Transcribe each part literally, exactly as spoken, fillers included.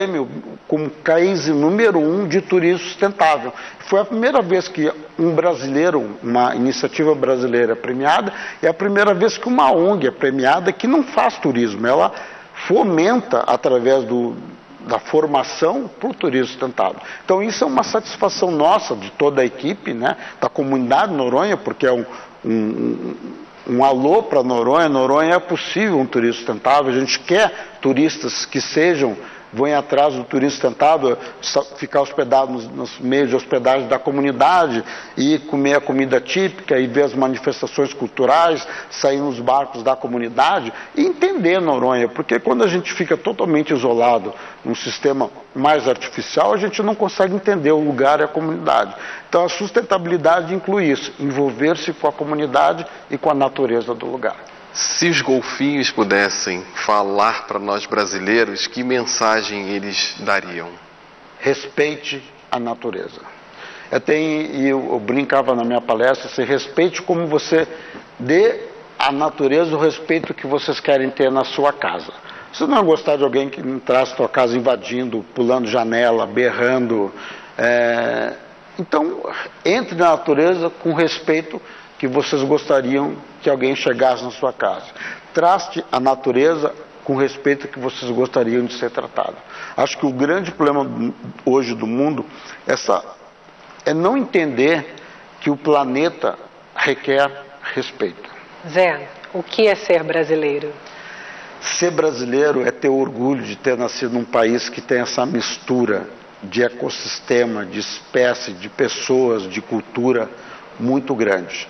como case número um de turismo sustentável. Foi a primeira vez que um brasileiro, uma iniciativa brasileira é premiada, e é a primeira vez que uma O N G é premiada que não faz turismo, ela fomenta através do, da formação para o turismo sustentável. Então isso é uma satisfação nossa, de toda a equipe, né, da comunidade Noronha, porque é um, um, um alô para Noronha. Noronha é possível um turismo sustentável, a gente quer turistas que sejam vão atrás do turismo sustentável, ficar hospedado nos, nos meios de hospedagem da comunidade, e comer a comida típica, e ver as manifestações culturais, sair nos barcos da comunidade, e entender Noronha, porque quando a gente fica totalmente isolado num sistema mais artificial, a gente não consegue entender o lugar e a comunidade. Então a sustentabilidade inclui isso, envolver-se com a comunidade e com a natureza do lugar. Se os golfinhos pudessem falar para nós brasileiros, que mensagem eles dariam? Respeite a natureza. Eu, tenho, e eu, eu brincava na minha palestra, se respeite como você dê à natureza o respeito que vocês querem ter na sua casa. Você não vai gostar de alguém que entrasse na sua casa invadindo, pulando janela, berrando. É... Então, entre na natureza com respeito que vocês gostariam que alguém chegasse na sua casa. Trate a natureza com respeito que vocês gostariam de ser tratado. Acho que o grande problema hoje do mundo essa, é não entender que o planeta requer respeito. Zé, o que é ser brasileiro? Ser brasileiro é ter orgulho de ter nascido num país que tem essa mistura de ecossistema, de espécie, de pessoas, de cultura muito grande.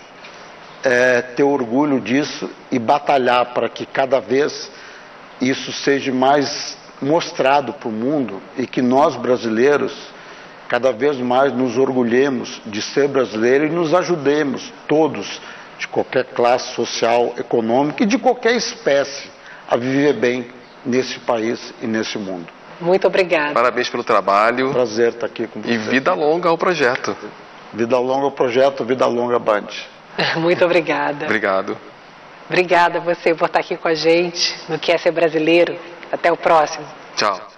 É, ter orgulho disso e batalhar para que cada vez isso seja mais mostrado para o mundo, e que nós brasileiros cada vez mais nos orgulhemos de ser brasileiro e nos ajudemos todos, de qualquer classe social, econômica e de qualquer espécie, a viver bem nesse país e nesse mundo. Muito obrigada. Parabéns pelo trabalho. Prazer estar aqui com você. E vida longa ao projeto. Vida longa ao projeto, vida longa Band. Muito obrigada. Obrigado. Obrigada a você por estar aqui com a gente no Que é Ser Brasileiro. Até o próximo. Tchau.